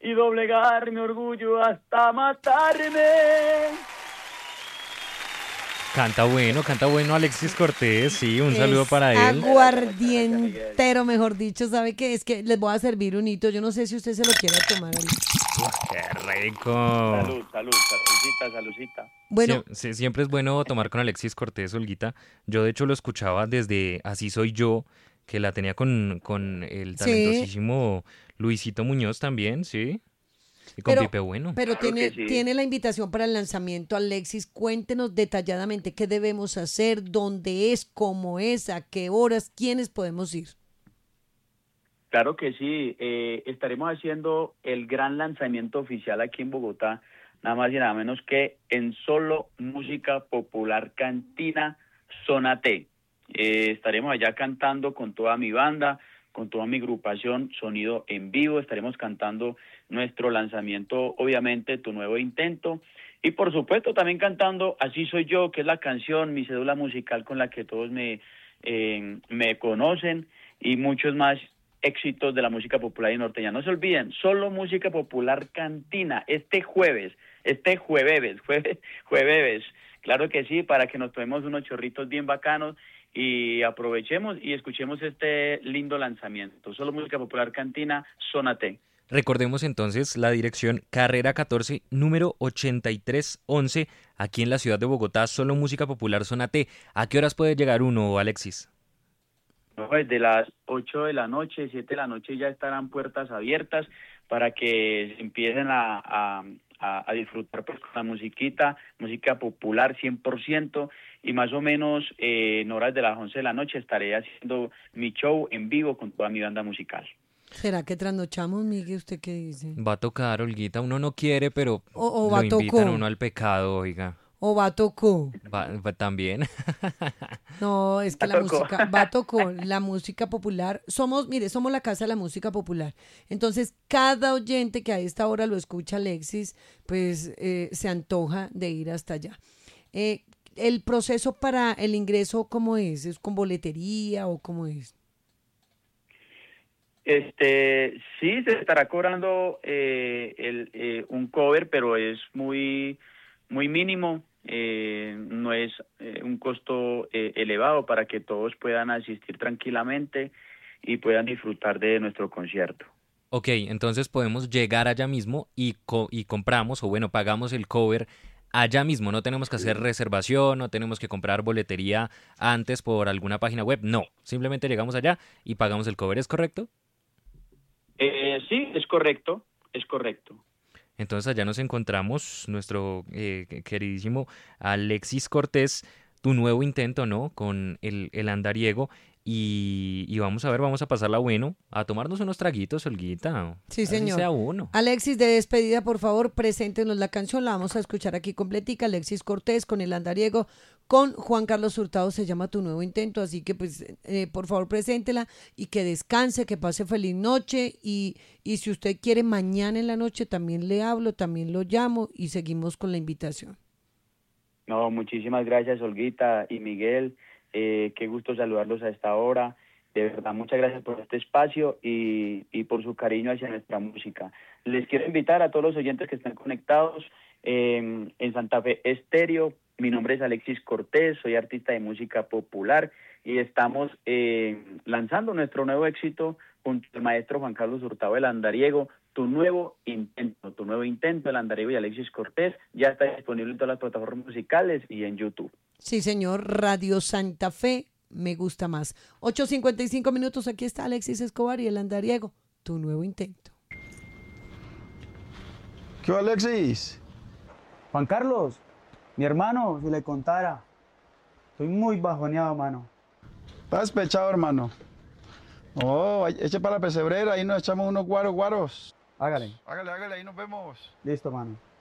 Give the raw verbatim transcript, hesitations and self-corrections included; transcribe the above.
y doblegar mi orgullo hasta matarme. Canta bueno, canta bueno Alexis Cortés, sí, un Es saludo para él. aguardientero, mejor dicho, ¿sabe qué? Es que les voy a servir un hito, yo no sé si usted se lo quiere tomar. ¡Qué rico! Salud, salud, saludcita, saludcita. Bueno, Sie- sie- siempre es bueno tomar con Alexis Cortés, Olguita. Yo de hecho lo escuchaba desde Así Soy Yo, que la tenía con, con el sí, talentosísimo Luisito Muñoz también, ¿sí? Y con pero, Pipe Bueno. pero Claro tiene, que sí. tiene la invitación para el lanzamiento, Alexis. Cuéntenos detalladamente qué debemos hacer, dónde es, cómo es, a qué horas, quiénes podemos ir. Claro que sí, eh, estaremos haciendo el gran lanzamiento oficial aquí en Bogotá, nada más y nada menos que en Solo Música Popular Cantina Zona T. Eh, estaremos allá cantando con toda mi banda, con toda mi agrupación, sonido en vivo, estaremos cantando nuestro lanzamiento, obviamente, Tu Nuevo Intento, y por supuesto también cantando Así Soy Yo, que es la canción, mi cédula musical con la que todos me, eh, me conocen, y muchos más éxitos de la música popular y norteña. No se olviden, Solo Música Popular Cantina, este jueves, este jueves, jueves, jueves, claro que sí, para que nos tomemos unos chorritos bien bacanos y aprovechemos y escuchemos este lindo lanzamiento. Solo Música Popular Cantina, Zona T. Recordemos entonces la dirección Carrera catorce, número ochenta y tres once, aquí en la ciudad de Bogotá, Solo Música Popular Zona T. ¿A qué horas puede llegar uno, Alexis? No, desde las ocho de la noche, siete de la noche ya estarán puertas abiertas para que empiecen a, a, a, a disfrutar pues con la musiquita, música popular cien por ciento, y más o menos eh, en horas de las once de la noche estaré haciendo mi show en vivo con toda mi banda musical. ¿Será que trasnochamos, Miguel? ¿Usted qué dice? Va a tocar, Olguita, uno no quiere, pero O, o lo va invitan tocó, uno al pecado, oiga. o va tocó. Va, va también. No, es que Va la tocó. música, va tocó, la música popular. Somos, mire, somos la casa de la música popular. Entonces, cada oyente que a esta hora lo escucha, Alexis, pues eh, se antoja de ir hasta allá. Eh, ¿El proceso para el ingreso cómo es? ¿Es con boletería o cómo es? Este, sí, se estará cobrando eh, el, eh, un cover, pero es muy, muy mínimo, eh, no es eh, un costo eh, elevado para que todos puedan asistir tranquilamente y puedan disfrutar de nuestro concierto. Ok, entonces podemos llegar allá mismo y, co- y compramos, o bueno, pagamos el cover allá mismo. No tenemos que hacer reservación, no tenemos que comprar boletería antes por alguna página web. No, simplemente llegamos allá y pagamos el cover, ¿es correcto? Eh, sí, es correcto, es correcto. Entonces allá nos encontramos nuestro eh, queridísimo Alexis Cortés, tu nuevo intento, ¿no? Con el, el andariego. Y, y vamos a ver, vamos a pasarla bueno, a tomarnos unos traguitos, Olguita. Sí, Así señor. sea uno. Alexis, de despedida, por favor, preséntenos la canción. La vamos a escuchar aquí completica. Alexis Cortés con el andariego, con Juan Carlos Hurtado, se llama Tu Nuevo Intento. Así que, pues, eh, por favor, preséntela y que descanse, que pase feliz noche. Y, y si usted quiere, mañana en la noche también le hablo, también lo llamo y seguimos con la invitación. No, muchísimas gracias, Olguita y Miguel. Eh, qué gusto saludarlos a esta hora. De verdad, muchas gracias por este espacio y, y por su cariño hacia nuestra música. Les quiero invitar a todos los oyentes que están conectados eh, en Santa Fe Estéreo. Mi nombre es Alexis Cortés, soy artista de música popular y estamos eh, lanzando nuestro nuevo éxito junto al maestro Juan Carlos Hurtado el Andariego, Tu Nuevo Intento. Tu Nuevo Intento, el Andariego y Alexis Cortés, ya está disponible en todas las plataformas musicales y en YouTube. Sí, señor. Radio Santa Fe, me gusta más. ocho cincuenta y cinco minutos, aquí está Alexis Escobar y el andariego. Tu Nuevo Intento. ¿Qué va, Alexis? Juan Carlos, mi hermano, si le contara, estoy muy bajoneado, mano. ¿Estás despechado, hermano? Oh, eche para la pesebrera, ahí nos echamos unos guaros guaros. Hágale. Hágale, hágale, ahí nos vemos. Listo, mano.